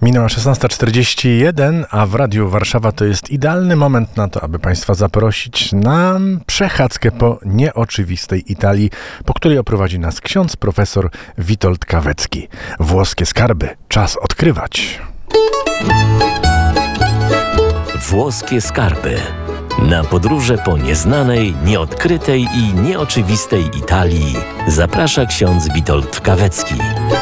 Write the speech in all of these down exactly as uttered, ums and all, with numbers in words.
Minęła szesnasta czterdzieści jeden, a w Radiu Warszawa to jest idealny moment na to, aby Państwa zaprosić na przechadzkę po nieoczywistej Italii, po której oprowadzi nas ksiądz profesor Witold Kawecki. Włoskie skarby. Czas odkrywać. Włoskie skarby. Na podróże po nieznanej, nieodkrytej i nieoczywistej Italii zaprasza ksiądz Witold Kawecki.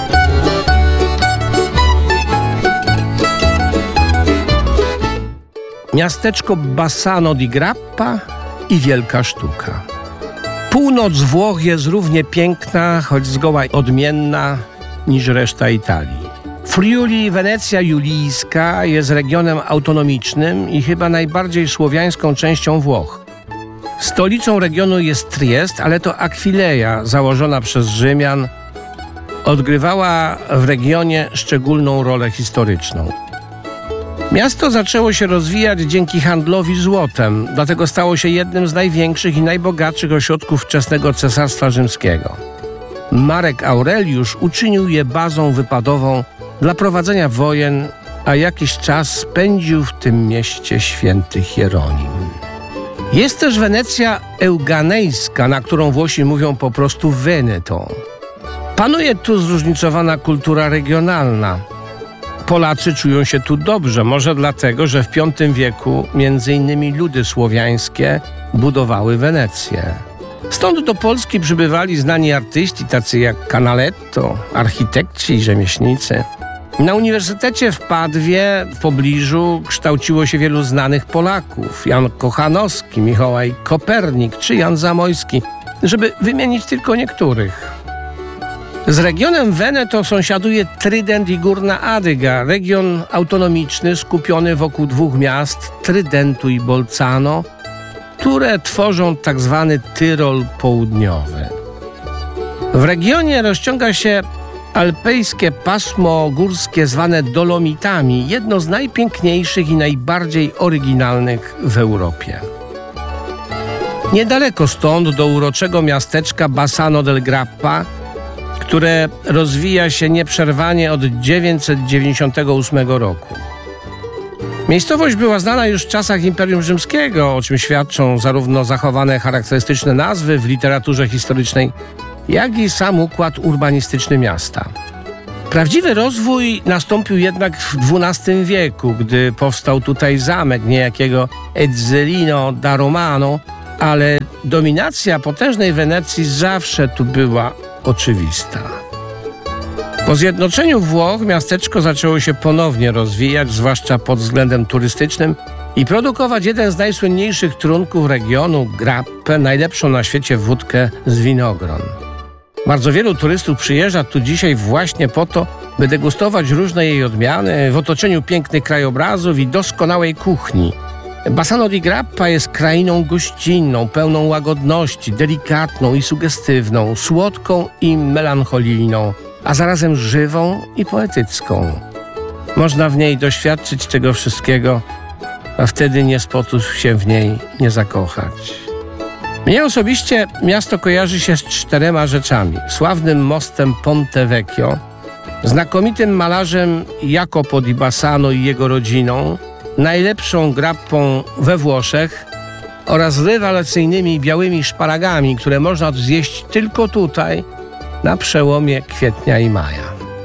Miasteczko Bassano di Grappa i wielka sztuka. Północ Włoch jest równie piękna, choć zgoła odmienna niż reszta Italii. Friuli Wenecja Julijska jest regionem autonomicznym i chyba najbardziej słowiańską częścią Włoch. Stolicą regionu jest Triest, ale to Akwileja, założona przez Rzymian, odgrywała w regionie szczególną rolę historyczną. Miasto zaczęło się rozwijać dzięki handlowi złotem, dlatego stało się jednym z największych i najbogatszych ośrodków wczesnego Cesarstwa Rzymskiego. Marek Aureliusz uczynił je bazą wypadową dla prowadzenia wojen, a jakiś czas spędził w tym mieście święty Hieronim. Jest też Wenecja Euganejska, na którą Włosi mówią po prostu Veneto. Panuje tu zróżnicowana kultura regionalna. Polacy czują się tu dobrze, może dlatego, że w piątym wieku między innymi ludy słowiańskie budowały Wenecję. Stąd do Polski przybywali znani artyści, tacy jak Canaletto, architekci i rzemieślnicy. Na Uniwersytecie w Padwie w pobliżu kształciło się wielu znanych Polaków. Jan Kochanowski, Mikołaj Kopernik czy Jan Zamojski, żeby wymienić tylko niektórych. Z regionem Veneto sąsiaduje Trydent i Górna Adyga, region autonomiczny skupiony wokół dwóch miast, Trydentu i Bolzano, które tworzą tak zwany Tyrol Południowy. W regionie rozciąga się alpejskie pasmo górskie zwane Dolomitami, jedno z najpiękniejszych i najbardziej oryginalnych w Europie. Niedaleko stąd do uroczego miasteczka Bassano del Grappa, które rozwija się nieprzerwanie od dziewięćset dziewięćdziesiątego ósmego roku. Miejscowość była znana już w czasach Imperium Rzymskiego, o czym świadczą zarówno zachowane charakterystyczne nazwy w literaturze historycznej, jak i sam układ urbanistyczny miasta. Prawdziwy rozwój nastąpił jednak w dwunastym wieku, gdy powstał tutaj zamek niejakiego Ezzelino da Romano, ale dominacja potężnej Wenecji zawsze tu była oczywista. Po zjednoczeniu Włoch miasteczko zaczęło się ponownie rozwijać, zwłaszcza pod względem turystycznym, i produkować jeden z najsłynniejszych trunków regionu, grappę, najlepszą na świecie wódkę z winogron. Bardzo wielu turystów przyjeżdża tu dzisiaj właśnie po to, by degustować różne jej odmiany w otoczeniu pięknych krajobrazów i doskonałej kuchni. Bassano di Grappa jest krainą gościnną, pełną łagodności, delikatną i sugestywną, słodką i melancholijną, a zarazem żywą i poetycką. Można w niej doświadczyć tego wszystkiego, a wtedy nie sposób się w niej nie zakochać. Mnie osobiście miasto kojarzy się z czterema rzeczami. Sławnym mostem Ponte Vecchio, znakomitym malarzem Jacopo di Bassano i jego rodziną, najlepszą grappą we Włoszech oraz rewelacyjnymi białymi szparagami, które można zjeść tylko tutaj, na przełomie kwietnia i maja.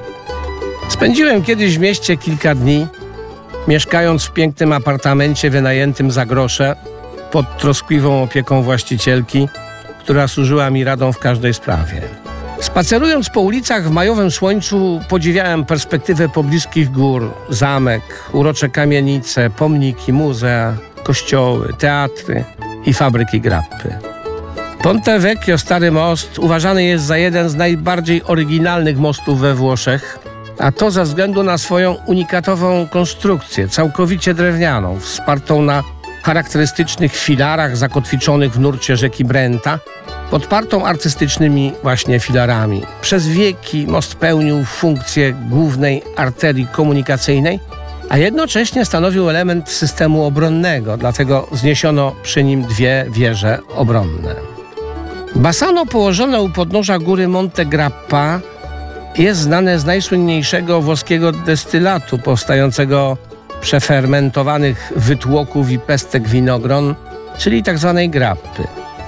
Spędziłem kiedyś w mieście kilka dni, mieszkając w pięknym apartamencie wynajętym za grosze, pod troskliwą opieką właścicielki, która służyła mi radą w każdej sprawie. Spacerując po ulicach w majowym słońcu, podziwiałem perspektywę pobliskich gór, zamek, urocze kamienice, pomniki, muzea, kościoły, teatry i fabryki grappy. Ponte Vecchio, stary most, uważany jest za jeden z najbardziej oryginalnych mostów we Włoszech, a to ze względu na swoją unikatową konstrukcję, całkowicie drewnianą, wspartą na charakterystycznych filarach zakotwiczonych w nurcie rzeki Brenta, podpartą artystycznymi właśnie filarami. Przez wieki most pełnił funkcję głównej arterii komunikacyjnej, a jednocześnie stanowił element systemu obronnego, dlatego wzniesiono przy nim dwie wieże obronne. Bassano, położone u podnóża góry Monte Grappa, jest znane z najsłynniejszego włoskiego destylatu powstającego przefermentowanych wytłoków i pestek winogron, czyli tzw. grappy.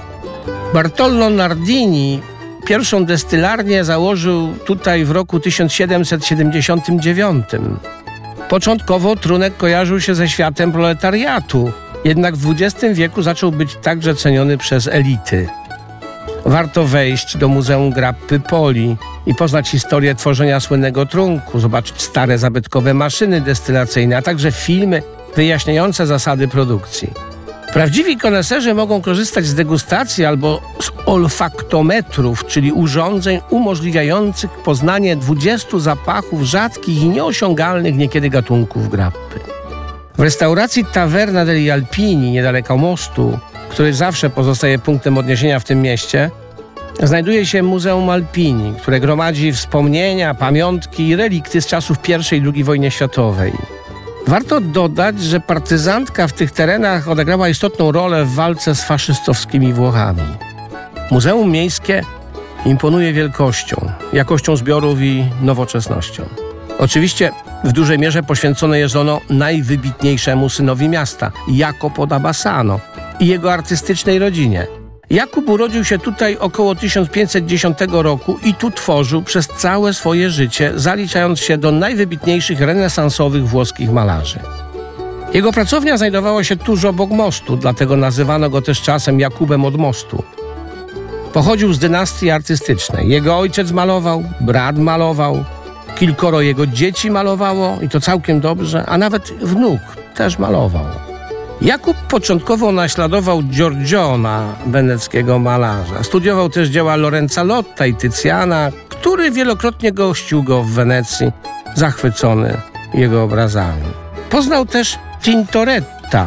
Bartollo Nardini pierwszą destylarnię założył tutaj w roku tysiąc siedemset siedemdziesiątym dziewiątym. Początkowo trunek kojarzył się ze światem proletariatu, jednak w dwudziestym wieku zaczął być także ceniony przez elity. Warto wejść do Muzeum Grappy Poli i poznać historię tworzenia słynnego trunku, zobaczyć stare zabytkowe maszyny destylacyjne, a także filmy wyjaśniające zasady produkcji. Prawdziwi koneserzy mogą korzystać z degustacji albo z olfaktometrów, czyli urządzeń umożliwiających poznanie dwudziestu zapachów rzadkich i nieosiągalnych niekiedy gatunków grappy. W restauracji Taverna degli Alpini, niedaleko mostu, który zawsze pozostaje punktem odniesienia w tym mieście, znajduje się Muzeum Alpini, które gromadzi wspomnienia, pamiątki i relikty z czasów pierwszej i drugiej wojny światowej. Warto dodać, że partyzantka w tych terenach odegrała istotną rolę w walce z faszystowskimi Włochami. Muzeum Miejskie imponuje wielkością, jakością zbiorów i nowoczesnością. Oczywiście w dużej mierze poświęcone jest ono najwybitniejszemu synowi miasta, Jacopo da Bassano, i jego artystycznej rodzinie. Jakub urodził się tutaj około tysiąc pięćset dziesiątego roku i tu tworzył przez całe swoje życie, zaliczając się do najwybitniejszych renesansowych włoskich malarzy. Jego pracownia znajdowała się tuż obok mostu, dlatego nazywano go też czasem Jakubem od mostu. Pochodził z dynastii artystycznej. Jego ojciec malował, brat malował, kilkoro jego dzieci malowało i to całkiem dobrze, a nawet wnuk też malował. Jakub początkowo naśladował Giorgiona, weneckiego malarza. Studiował też dzieła Lorenza Lotta i Tycjana, który wielokrotnie gościł go w Wenecji, zachwycony jego obrazami. Poznał też Tintoretta.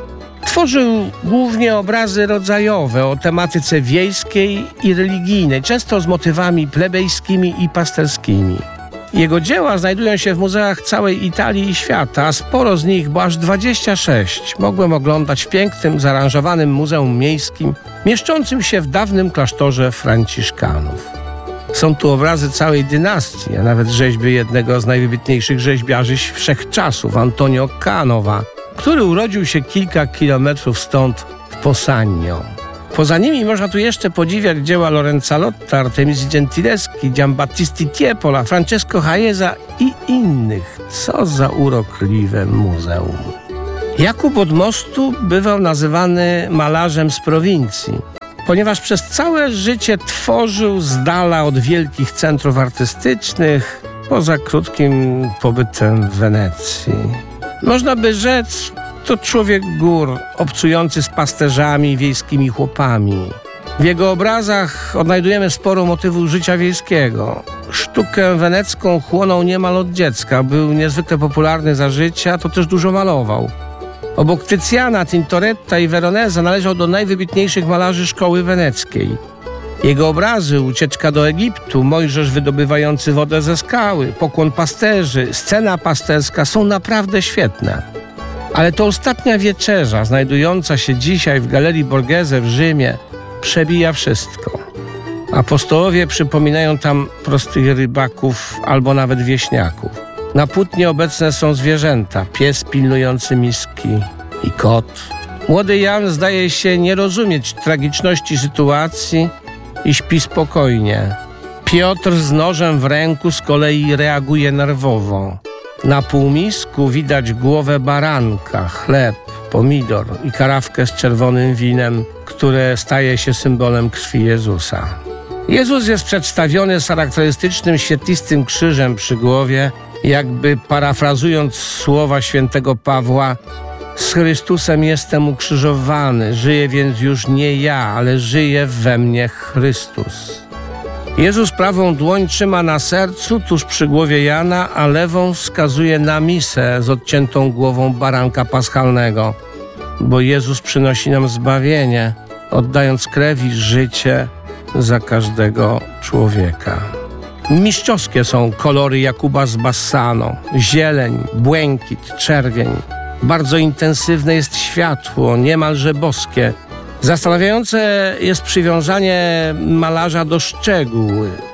Tworzył głównie obrazy rodzajowe o tematyce wiejskiej i religijnej, często z motywami plebejskimi i pasterskimi. Jego dzieła znajdują się w muzeach całej Italii i świata, a sporo z nich, bo aż dwadzieścia sześć, mogłem oglądać w pięknym, zaaranżowanym muzeum miejskim, mieszczącym się w dawnym klasztorze franciszkanów. Są tu obrazy całej dynastii, a nawet rzeźby jednego z najwybitniejszych rzeźbiarzy wszechczasów, Antonio Canova, który urodził się kilka kilometrów stąd w Posagno. Poza nimi można tu jeszcze podziwiać dzieła Lorenza Lotta, Artemisi Gentileschi, Giambattisti Tieppola, Francesco Hayeza i innych. Co za urokliwe muzeum. Jakub od mostu bywał nazywany malarzem z prowincji, ponieważ przez całe życie tworzył z dala od wielkich centrów artystycznych, poza krótkim pobytem w Wenecji. Można by rzec, to człowiek gór, obcujący z pasterzami i wiejskimi chłopami. W jego obrazach odnajdujemy sporo motywów życia wiejskiego. Sztukę wenecką chłonął niemal od dziecka. Był niezwykle popularny za życia, to też dużo malował. Obok Tycjana, Tintoretta i Veroneza należał do najwybitniejszych malarzy szkoły weneckiej. Jego obrazy, Ucieczka do Egiptu, Mojżesz wydobywający wodę ze skały, Pokłon pasterzy, Scena pasterska są naprawdę świetne. Ale to Ostatnia wieczerza, znajdująca się dzisiaj w Galerii Borghese w Rzymie, przebija wszystko. Apostołowie przypominają tam prostych rybaków albo nawet wieśniaków. Na płótnie obecne są zwierzęta, pies pilnujący miski i kot. Młody Jan zdaje się nie rozumieć tragiczności sytuacji i śpi spokojnie. Piotr z nożem w ręku z kolei reaguje nerwowo. Na półmisku widać głowę baranka, chleb, pomidor i karafkę z czerwonym winem, które staje się symbolem krwi Jezusa. Jezus jest przedstawiony z charakterystycznym świetlistym krzyżem przy głowie, jakby parafrazując słowa świętego Pawła: z Chrystusem jestem ukrzyżowany, żyję więc już nie ja, ale żyje we mnie Chrystus. Jezus prawą dłoń trzyma na sercu tuż przy głowie Jana, a lewą wskazuje na misę z odciętą głową baranka paschalnego, bo Jezus przynosi nam zbawienie, oddając krew i życie za każdego człowieka. Mistrzowskie są kolory Jakuba z Bassano, zieleń, błękit, czerwień. Bardzo intensywne jest światło, niemalże boskie. Zastanawiające jest przywiązanie malarza do szczegółu.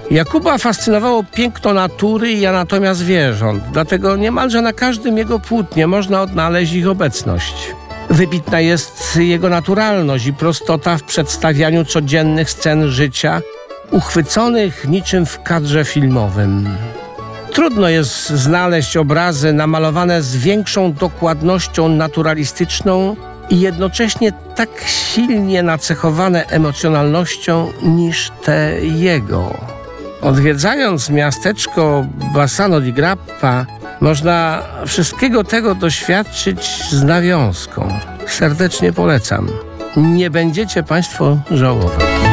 Jakuba fascynowało piękno natury i anatomia zwierząt, dlatego niemalże na każdym jego płótnie można odnaleźć ich obecność. Wybitna jest jego naturalność i prostota w przedstawianiu codziennych scen życia, uchwyconych niczym w kadrze filmowym. Trudno jest znaleźć obrazy namalowane z większą dokładnością naturalistyczną i jednocześnie tak silnie nacechowane emocjonalnością niż te jego. Odwiedzając miasteczko Bassano di Grappa, można wszystkiego tego doświadczyć z nawiązką. Serdecznie polecam. Nie będziecie Państwo żałować.